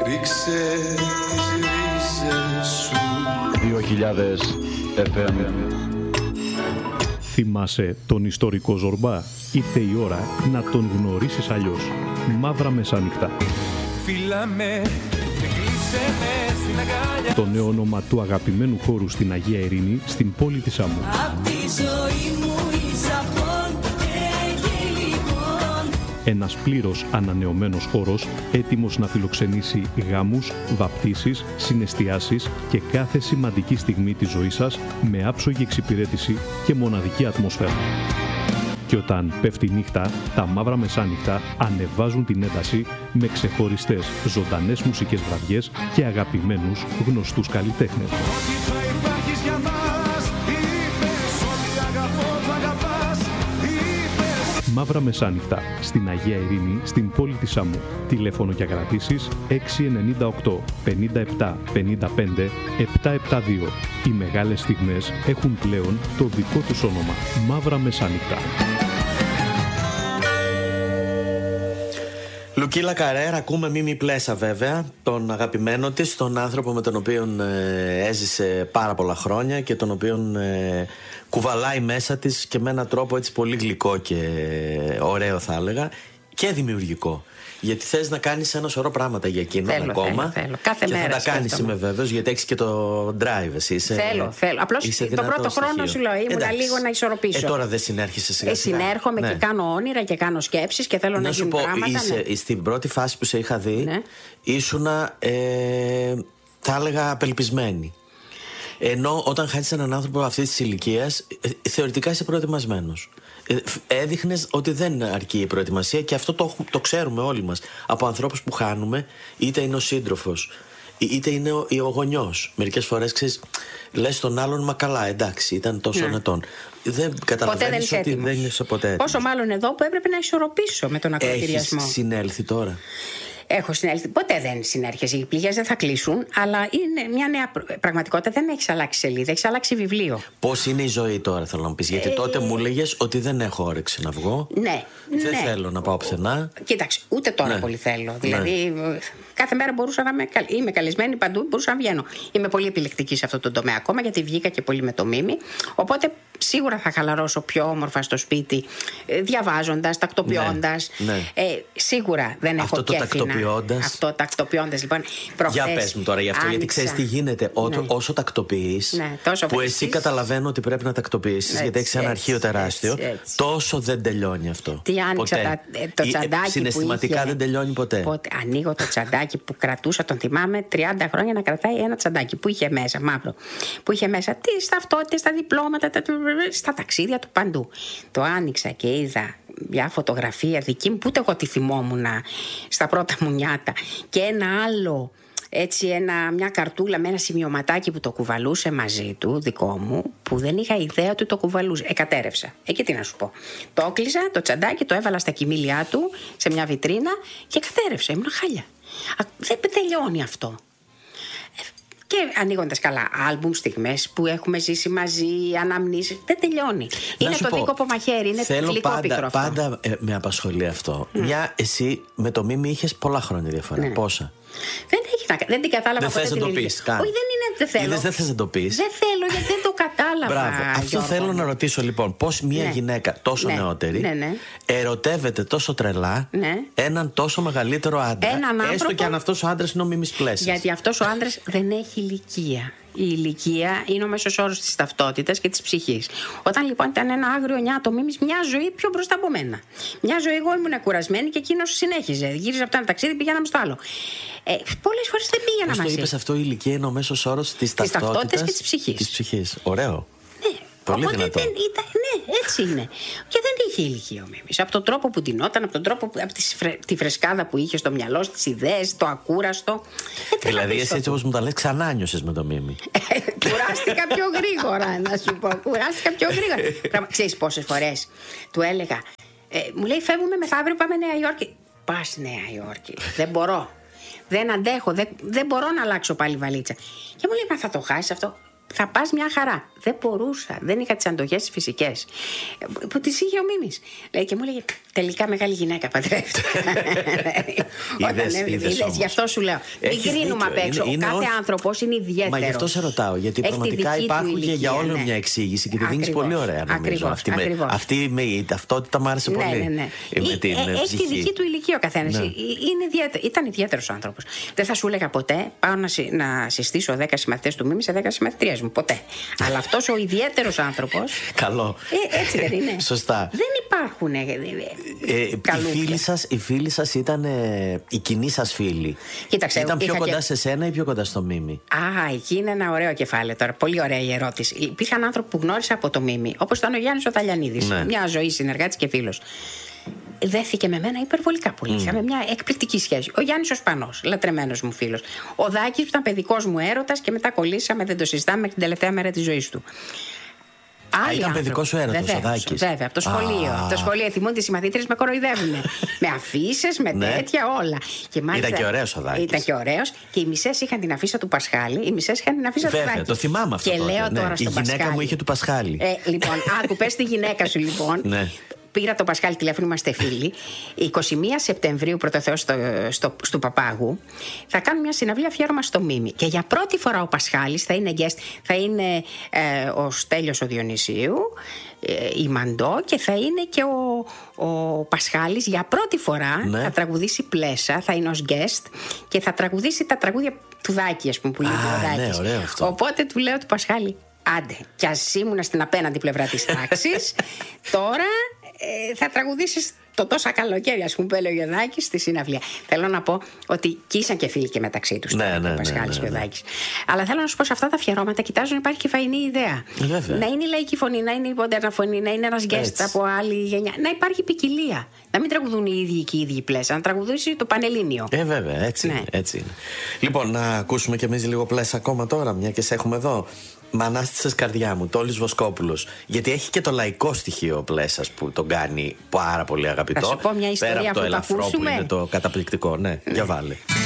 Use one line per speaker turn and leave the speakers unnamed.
Ρίξε τις ρίζες σου.
2000 FM.
Θυμάσαι τον ιστορικό Ζορμπά? Ήρθε η ώρα να τον γνωρίσεις αλλιώς. Μαύρα Μεσάνυχτα.
Φίλα με, κλείσε με στην αγκάλια.
Το νέο όνομα του αγαπημένου χώρου στην Αγία Ειρήνη, στην πόλη της Άμμου.
Απ' τη ζωή μου η Ζαπών και λοιπόν.
Ένας πλήρως ανανεωμένος χώρος, έτοιμος να φιλοξενήσει γάμους, βαπτίσεις, συναισθιάσεις και κάθε σημαντική στιγμή της ζωής σας με άψογη εξυπηρέτηση και μοναδική ατμόσφαιρα. Και όταν πέφτει η νύχτα, τα Μαύρα Μεσάνυχτα ανεβάζουν την ένταση με ξεχωριστές ζωντανές μουσικές βραδιές και αγαπημένους γνωστούς καλλιτέχνες. Μαύρα Μεσάνυχτα, στην Αγία Ειρήνη, στην πόλη της Άμμου. Τηλέφωνο για κρατήσεις 698 57 55 772. Οι μεγάλες στιγμές έχουν πλέον το δικό τους όνομα. Μαύρα Μεσάνυχτα.
Λουκίλα Καρέρα, ακούμε Μίμη Πλέσα βέβαια, τον αγαπημένο της, τον άνθρωπο με τον οποίο έζησε πάρα πολλά χρόνια και τον οποίο κουβαλάει μέσα της και με έναν τρόπο έτσι πολύ γλυκό και ωραίο θα έλεγα και δημιουργικό. Γιατί θες να κάνεις ένα σωρό πράγματα για εκείνον ακόμα.
Θέλω. Κάθε
και
μέρα
θα τα κάνεις, είμαι βέβαιος, γιατί έχεις και το drive εσύ.
Θέλω. Απλώς το πρώτο χρόνο σου λέω ήμουνα λίγο να ισορροπήσω.
Τώρα δεν συνέρχεσαι σιγά-σιγά.
Συνέρχομαι και κάνω όνειρα και κάνω σκέψεις και θέλω να γίνουν πράγματα.
Στην πρώτη φάση που σε είχα δει, ήσουνα, θα έλεγα, απελπισμένη. Ενώ όταν χάνεις έναν άνθρωπο αυτής της ηλικίας, θεωρητικά είσαι προετοιμασμένος. Έδειχνες ότι δεν αρκεί η προετοιμασία και αυτό το ξέρουμε όλοι μας από ανθρώπους που χάνουμε, είτε είναι ο σύντροφος είτε είναι ο γονιός. Μερικές φορές ξέρεις, λες στον άλλον, μα καλά, εντάξει, ήταν τόσο ετών. Δεν καταλαβαίνεις ότι δεν είσαι ποτέ έτοιμος.
Πόσο μάλλον εδώ που έπρεπε να ισορροπήσω με τον ακροτηριασμό.
Έχεις συνέλθει τώρα?
Έχω συνέλθει. Ποτέ δεν συνέρχεσαι. Οι πληγές δεν θα κλείσουν, αλλά είναι μια νέα πραγματικότητα. Δεν έχεις αλλάξει σελίδα, έχεις αλλάξει βιβλίο.
Πώς είναι η ζωή τώρα, θέλω να μου πεις? Γιατί τότε μου έλεγες ότι δεν έχω όρεξη να βγω.
Ναι.
Δεν θέλω να πάω πουθενά.
Κοίταξε, ούτε τώρα πολύ θέλω. Δηλαδή, κάθε μέρα μπορούσα να είμαι καλεσμένη παντού, μπορούσα να βγαίνω. Είμαι πολύ επιλεκτική σε αυτό το τομέα ακόμα, γιατί βγήκα και πολύ με το Μίμη. Οπότε σίγουρα θα χαλαρώσω πιο όμορφα στο σπίτι, διαβάζοντας, τακτοποιώντας. Σίγουρα δεν έχω κέφινα. Αυτό τακτοποιώντας, λοιπόν.
Για πες μου τώρα γι' αυτό, γιατί ξέρεις τι γίνεται. Όσο τακτοποιείς, που εσύ καταλαβαίνω ότι πρέπει να τακτοποιήσεις, γιατί έχεις ένα αρχείο τεράστιο, τόσο δεν τελειώνει αυτό.
Τι άνοιξα το τσαντάκι.
Συναισθηματικά δεν τελειώνει ποτέ.
Ανοίγω το τσαντάκι που κρατούσα, τον θυμάμαι 30 χρόνια να κρατάει ένα τσαντάκι που είχε μέσα, μαύρο. Που είχε μέσα τις ταυτότητες, τα διπλώματα, στα ταξίδια του παντού. Το άνοιξα και είδα μια φωτογραφία δική μου, που ούτε εγώ τη θυμόμουν στα πρώτα μου νιάτα, και ένα άλλο, έτσι μια καρτούλα με ένα σημειωματάκι που το κουβαλούσε μαζί του, δικό μου, που δεν είχα ιδέα ότι το κουβαλούσε. Κατέρευσα. Εκεί τι να σου πω. Το έκλεισα, το τσαντάκι, το έβαλα στα κοιμήλια του, σε μια βιτρίνα και κατέρευσα. Ήμουν χάλια. Δεν τελειώνει αυτό. Και ανοίγοντας καλά άλμπουμ, στιγμές που έχουμε ζήσει μαζί, αναμνήσεις, δεν τελειώνει. Είναι το δίκοπο μαχαίρι, είναι το γλυκό πίκρο αυτό.
Πάντα με απασχολεί αυτό. Μια, εσύ με το Μίμη είχες πολλά χρόνια διαφορά. Πόσα?
Δεν την κατάλαβα.
Δεν θες να το πεις καν?
Όχι, δεν θέλω.
Δεν θες να το πεις?
Δεν θέλω, γιατί δεν το κατάλαβα.
Μπράβο. Αυτό θέλω να ρωτήσω λοιπόν. Πώς μια γυναίκα τόσο νεότερη ερωτεύεται τόσο τρελά έναν τόσο μεγαλύτερο άντρα, έστω και αν αυτός ο άντρας είναι ο Μίμης Πλέσας?
Γιατί αυτός ο άντρας δεν έχει ηλικία. Η ηλικία είναι ο μέσος όρος της ταυτότητας και της ψυχής. Όταν λοιπόν ήταν ένα άγριο νιάτο Μίμης, μια ζωή πιο μπροστά από μένα. Μια ζωή, εγώ ήμουν κουρασμένη και εκείνος συνέχιζε. Γύριζε από το ένα ταξίδι, πηγαίναμε στο άλλο. Πολλές φορές δεν πήγαινα μαζί.
Πώς το είπες αυτό, η ηλικία είναι ο μέσος όρος της ταυτότητας
και της ψυχής.
Ωραίο. Πολύ δυνατό.
Έτσι είναι. Και δεν είχε ηλικία ο Μίμης. Από τον τρόπο που ντυνόταν, από τη φρεσκάδα που είχε στο μυαλό, τις ιδέες, το ακούραστο.
Δηλαδή, εσύ έτσι όπως μου τα λες, ξανά νιώσες με το Μίμη.
Κουράστηκα πιο γρήγορα, να σου πω. Κουράστηκα πιο γρήγορα. Ξέρεις πόσες φορές του έλεγα, μου λέει, φεύγουμε μεθαύριο, πάμε Νέα Υόρκη. Πας Νέα Υόρκη? Δεν μπορώ. Δεν αντέχω. Δεν μπορώ να αλλάξω πάλι βαλίτσα. Και μου λέει, μα θα το χάσεις αυτό? θα πας μια χαρά. Δεν μπορούσα, δεν είχα τις αντοχές τις φυσικές που τις είχε ο Μίμης. Λέει, και μου έλεγε, τελικά μεγάλη γυναίκα παντρεύτηκα. Είδες, γι' αυτό σου λέω. Μην κρίνουμε απ' έξω. Ο κάθε άνθρωπος είναι ιδιαίτερος.
Μα γι' αυτό σε ρωτάω, γιατί πραγματικά υπάρχουν και για όλο μια εξήγηση και τη δίνεις πολύ ωραία, νομίζω. Αυτή η ταυτότητα μου άρεσε πολύ.
Έχει τη δική του ηλικία ο καθένας. Ήταν ιδιαίτερος άνθρωπος. Δεν θα σου έλεγα ποτέ, πάω να συστήσω 10 συμμαθητές του Μίμη σε 10 συμμαθητριές μου. Ποτέ. Αλλά αυτός ο ιδιαίτερος άνθρωπος.
Καλό.
Έτσι δεν είναι?
Σωστά.
Δεν υπάρχουν.
Οι φίλοι σας ήταν η κοινή σας φίλη.
Κοίταξε,
ήταν πιο κοντά σε σένα ή πιο κοντά στο Μίμη?
Εκεί είναι ένα ωραίο κεφάλαιο τώρα. Πολύ ωραία η ερώτηση. Υπήρχαν άνθρωποι που γνώρισα από το Μίμη, όπως ήταν ο Γιάννης ο Ταλιανίδης.
Ναι.
Μια ζωή συνεργάτης και φίλος. Δέθηκε με μένα υπερβολικά πολύ. Είχαμε μια εκπληκτική σχέση. Ο Γιάννης ο Σπανός, λατρεμένος μου φίλος. Ο Δάκης που ήταν παιδικός μου έρωτας και μετά κολλήσαμε, δεν το συζητάμε, μέχρι την τελευταία μέρα της ζωής του.
Ήταν παιδικός σου έρωτας ο Δάκης?
Βέβαια, από το σχολείο. Από το σχολείο θυμούνται οι συμμαθήτρες με κοροϊδεύουν. Με αφίσες, με τέτοια όλα. Και μάλιστα,
ήταν και ωραίος ο Δάκης.
Ήταν και ωραίος. Και οι μισές είχαν την αφίσα του Πασχάλη, οι μισές είχαν την αφίσα του Δάκη.
Το θυμάμαι αυτό.
Και
τότε,
λέω τώρα στον Πασχάλη.
Η γυναίκα μου είχε του Πασχάλη.
Λοιπόν, άκου, πες τη γυναίκα σου λοιπόν. Πήρα τον Πασχάλη τηλέφωνο, είμαστε φίλοι. 21 Σεπτεμβρίου, πρώτο Θεός, στο Παπάγου, θα κάνουμε μια συναυλία αφιέρωμα στο Μίμη. Και για πρώτη φορά ο Πασχάλης θα είναι guest, θα είναι ο Στέλιος ο Διονυσίου, η Μαντό, και θα είναι και ο Πασχάλης για πρώτη φορά. Θα τραγουδήσει πλέσα, θα είναι ως guest και θα τραγουδήσει τα τραγούδια του Δάκη, ας πούμε, που λέει ο Δάκης.
Ναι, ωραίο αυτό.
Οπότε του λέω του Πασχάλη, άντε, κι ας ήμουνα στην απέναντι πλευρά της τάξης, τώρα θα τραγουδήσεις το τόσα καλοκαίρι, ας πούμε, που έλεγε ο Γιωδάκης στη συναυλία. Θέλω να πω ότι και ήσαν και φίλοι και μεταξύ τους, ο Πασχάλης και ο Γιωδάκης. Αλλά θέλω να σου πω, σε αυτά τα αφιερώματα κοιτάζω να υπάρχει και φαϊνή ιδέα. Να είναι η λαϊκή φωνή, να είναι η μοντέρνα φωνή, να είναι ένας guest από άλλη γενιά. Να υπάρχει ποικιλία. Να μην τραγουδούν οι ίδιοι και οι ίδιοι πλέσα, να τραγουδήσει το Πανελλήνιο.
Βέβαια, έτσι είναι. Λοιπόν, να ακούσουμε κι εμείς λίγο πλέσα ακόμα τώρα, μια και σε έχουμε εδώ. Μ' ανάστησες καρδιά μου, Τόλης Βοσκόπουλος. Γιατί έχει και το λαϊκό στοιχείο ο πλέσας που τον κάνει πάρα πολύ αγαπητό.
Θα σου πω μια ιστορία
πέρα από το
που
ελαφρό που
ακούσουμε.
είναι το καταπληκτικό. Ναι, για βάλε.